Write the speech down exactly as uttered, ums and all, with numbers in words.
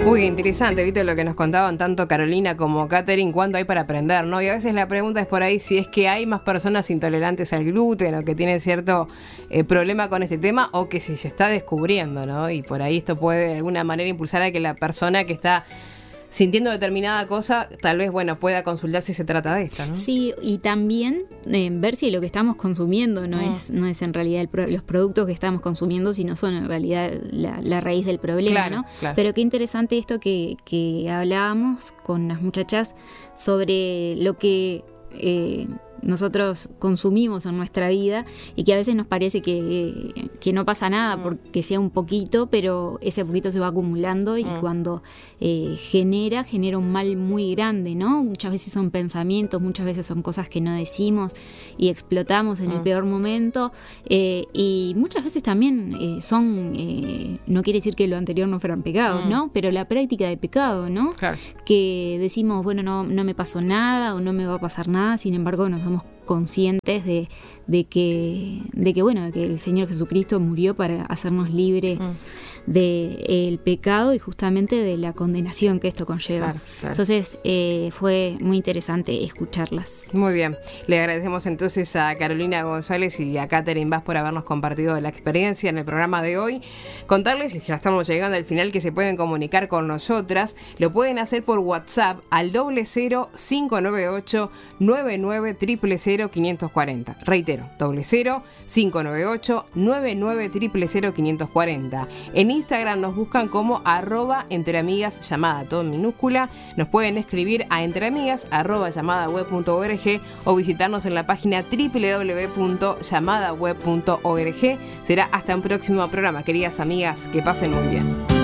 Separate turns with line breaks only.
Uy, interesante, ¿viste? Lo que nos contaban tanto Carolina como Catherine, cuánto hay para aprender, ¿no? Y a veces la pregunta es por ahí si es que hay más personas intolerantes al gluten o que tienen cierto eh, problema con este tema, o que si se está descubriendo, ¿no? Y por ahí esto puede de alguna manera impulsar a que la persona que está sintiendo determinada cosa, tal vez, bueno, pueda consultar si se trata de esto, ¿no?
Sí, y también eh, ver si lo que estamos consumiendo no, mm. es, no es en realidad el pro- los productos que estamos consumiendo, sino son en realidad la, la raíz del problema,
claro,
¿no?
Claro.
Pero qué interesante esto que, que hablábamos con las muchachas sobre lo que eh, nosotros consumimos en nuestra vida y que a veces nos parece que, que no pasa nada mm. porque sea un poquito, pero ese poquito se va acumulando y mm. cuando eh, genera, genera un mal muy grande, ¿no? Muchas veces son pensamientos, muchas veces son cosas que no decimos y explotamos en mm. el peor momento, eh, y muchas veces también eh, son, eh, no quiere decir que lo anterior no fueran pecados, mm. ¿no? Pero la práctica de pecado, ¿no?
Claro.
Que decimos, bueno, no, no me pasó nada o no me va a pasar nada, sin embargo nos somos conscientes de, de que de que bueno de que el Señor Jesucristo murió para hacernos libres mm. del pecado y justamente de la condenación que esto conlleva. Claro, claro. Entonces eh, fue muy interesante escucharlas.
Muy bien, le agradecemos entonces a Carolina González y a Catherine Vaz por habernos compartido la experiencia en el programa de hoy. Contarles, y ya estamos llegando al final, que se pueden comunicar con nosotras. Lo pueden hacer por WhatsApp al doble cero cinco nueve ocho nueve nueve cero cero quinientos cuarenta. Reitero, doble cero cinco nueve ocho nueve nueve cero cero quinientos cuarenta. En Instagram nos buscan como arroba entreamigas llamada, todo en minúscula. Nos pueden escribir a entreamigas arroba llamadaweb punto org o visitarnos en la página doble u doble u doble u punto llamadaweb punto org. Será hasta un próximo programa, queridas amigas, que pasen muy bien.